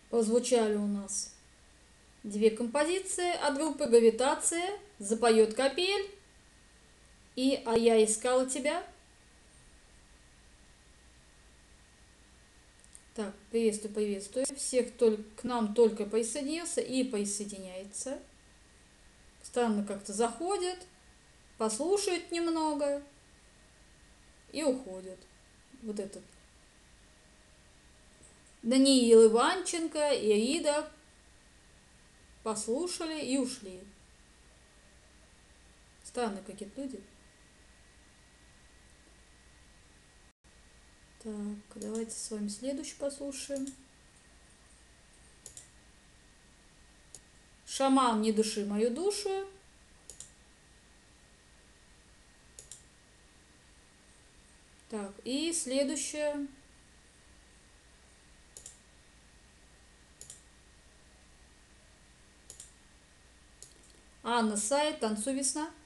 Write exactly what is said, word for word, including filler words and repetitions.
Прозвучали у нас две композиции от группы «Гравитация», «Запоет капель» и «А я искала тебя». Так, приветствую, приветствую всех, кто к нам только присоединился и присоединяется. Странно как-то заходят, послушают немного и уходят. Вот этот Даниил Иванченко и Ида послушали и ушли. Странные какие-то люди. Так, давайте с вами следующий послушаем. «Шаман, не души мою душу». Так, и следующее. Анна Сай, «Танцуй, весна».